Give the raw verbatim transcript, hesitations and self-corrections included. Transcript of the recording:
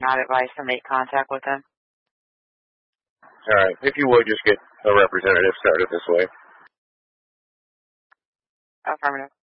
not advise to make contact with them. All right. If you would, just get a representative started this way. Affirmative.